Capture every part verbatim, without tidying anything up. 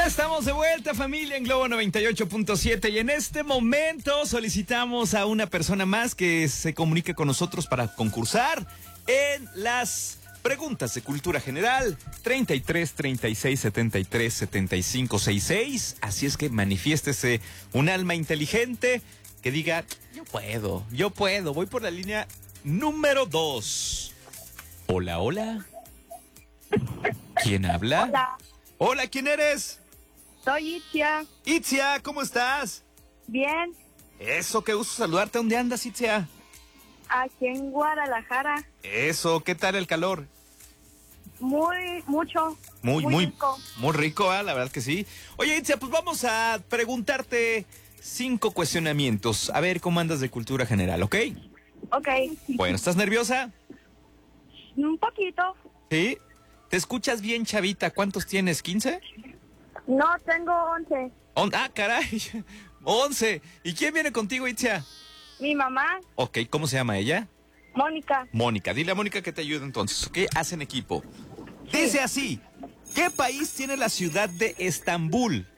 Ya estamos de vuelta, familia, en Globo noventa y ocho punto siete, y en este momento solicitamos a una persona más que se comunique con nosotros para concursar en las preguntas de cultura general. Treinta y tres, treinta y seis, setenta y tres, setenta y cinco, sesenta y seis. Así es que manifiéstese un alma inteligente que diga: yo puedo, yo puedo. Voy por la línea número dos. Hola, hola. ¿Quién habla? Hola, Hola, ¿quién eres? soy Itzia. Itzia, ¿cómo estás? Bien, Eso, qué gusto saludarte. ¿Dónde andas, Itzia? aquí en Guadalajara. Eso, ¿qué tal el calor? Muy, mucho. Muy, muy, muy rico, rico. muy rico, ¿eh? La verdad que sí. Oye, Itzia, pues vamos a preguntarte cinco cuestionamientos. A ver cómo andas de cultura general, ¿ok? Ok, Bueno, ¿estás nerviosa? un poquito. ¿Sí? ¿Te escuchas bien, chavita? ¿Cuántos tienes? ¿quince? No, tengo once. On- ah, caray. once. ¿Y quién viene contigo, Itzia? Mi mamá, Ok, ¿cómo se llama ella? Mónica. Mónica. Dile a Mónica que te ayude entonces, ¿ok? Hacen equipo. Dice así: ¿qué país tiene la ciudad de Estambul?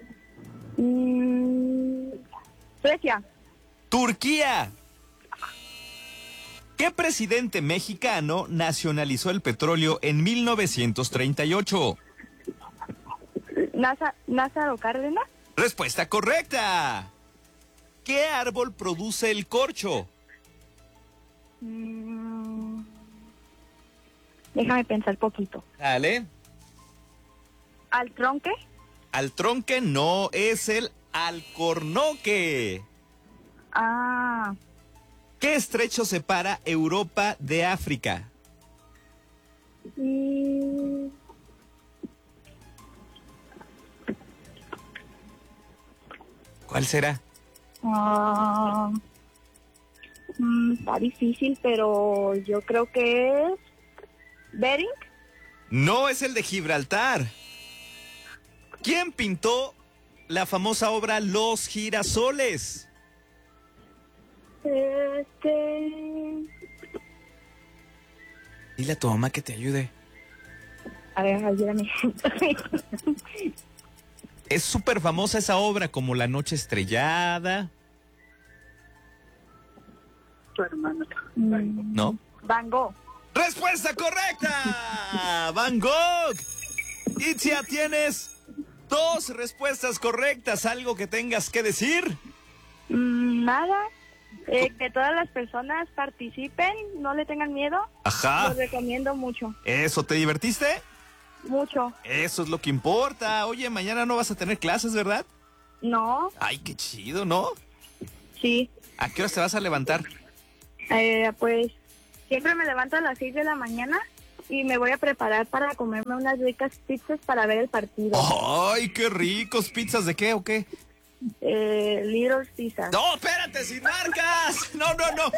Mm, Suecia. Turquía. ¿Qué presidente mexicano nacionalizó el petróleo en mil novecientos treinta y ocho? Nasa, Lázaro Cárdenas. Respuesta correcta. ¿Qué árbol produce el corcho? Mm, déjame pensar poquito. Dale. ¿Al tronque? Al tronque no, es el alcornoque. Ah, ¿Qué estrecho separa Europa de África? mm, ¿Cuál será? ah, mm, está difícil, pero yo creo que es Bering. No, es el de Gibraltar. ¿Quién pintó la famosa obra Los Girasoles? Este... Dile a tu mamá que te ayude. A ver, ayúdame. Es súper famosa esa obra, como La Noche Estrellada, Tu hermano. Mm, ¿no? Van Gogh. ¡Respuesta correcta! ¡Van Gogh! Itzia, tienes dos respuestas correctas. ¿Algo que tengas que decir? Mm, nada. Eh, que todas las personas participen, no le tengan miedo. Ajá. Lo recomiendo mucho. ¿Eso, te divertiste? Mucho. Eso es lo que importa. Oye, mañana no vas a tener clases, ¿verdad? No, Ay, qué chido, ¿no? sí. ¿A qué hora te vas a levantar? Eh, pues siempre me levanto a las seis de la mañana y me voy a preparar para comerme unas ricas pizzas para ver el partido. ¡Ay, qué ricos! ¿Pizzas de qué o qué? Eh, Little Pizza. ¡No, espérate, sin marcas! ¡No, no, no!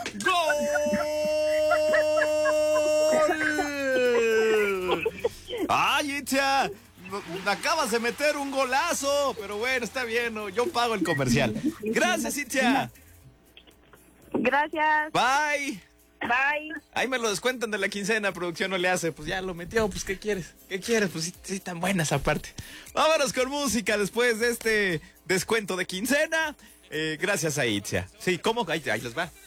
¡Gol! ¡Ay, Itzia! No, acabas de meter un golazo. Pero bueno, está bien, ¿no? Yo pago el comercial. Gracias, Itzia. Gracias. Bye. Bye. Ahí me lo descuentan de la quincena, producción no le hace. Pues ya lo metió, pues ¿qué quieres? ¿Qué quieres? Pues sí, sí tan buena esa parte. Vámonos con música después de este descuento de quincena. Eh, gracias a Itzia. Sí, ¿cómo? Ahí, ahí les va.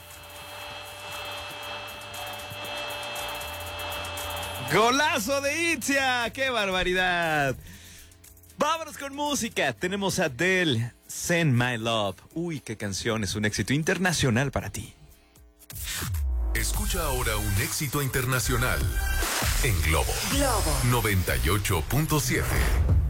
¡Golazo de Itzia! ¡Qué barbaridad! Vámonos con música. Tenemos a Adele, Send My Love. Uy, qué canción, es un éxito internacional para ti. Escucha ahora un éxito internacional en Globo. Globo noventa y ocho punto siete.